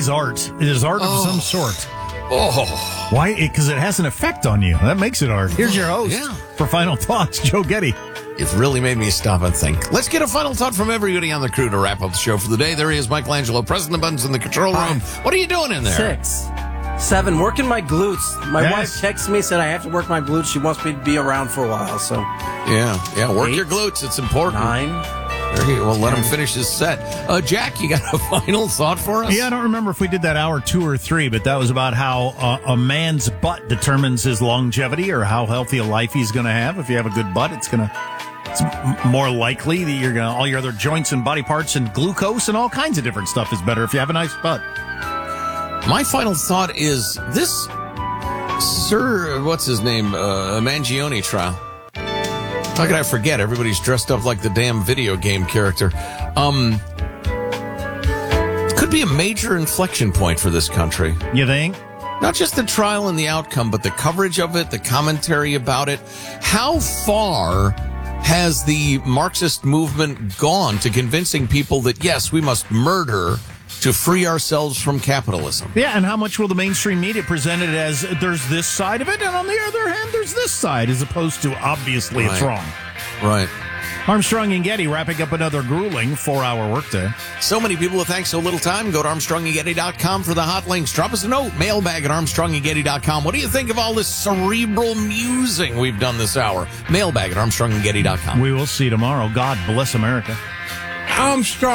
always art. It is art of some sort. Oh. Why? Because it has an effect on you. That makes it art. Here's your host for Final Thoughts, Joe Getty. It really made me stop and think. Let's get a final thought from everybody on the crew to wrap up the show for the day. There he is, Michelangelo, President Buttons in the control room. What are you doing in there? 6, 7, working my glutes. My wife texted me, said I have to work my glutes. She wants me to be around for a while, so. Yeah, work 8, your glutes. It's important. 9. There you go. Well, let him finish his set. Jack, you got a final thought for us? Yeah, I don't remember if we did that hour 2 or 3, but that was about how a man's butt determines his longevity or how healthy a life he's going to have. If you have a good butt, it's more likely that you're going to, all your other joints and body parts and glucose and all kinds of different stuff is better if you have a nice butt. My final thought is this Sir, what's his name, Mangione trial. How could I forget? Everybody's dressed up like the damn video game character. Could be a major inflection point for this country. You think? Not just the trial and the outcome, but the coverage of it, the commentary about it. How far has the Marxist movement gone to convincing people that, yes, we must murder to free ourselves from capitalism? Yeah, and how much will the mainstream media present it as there's this side of it, and on the other hand, there's this side, as opposed to obviously it's wrong. Right. Armstrong and Getty wrapping up another grueling 4-hour workday. So many people with thanks so little time. Go to ArmstrongandGetty.com for the hot links. Drop us a note, mailbag at ArmstrongandGetty.com. What do you think of all this cerebral musing we've done this hour? Mailbag at ArmstrongandGetty.com. We will see you tomorrow. God bless America. Armstrong.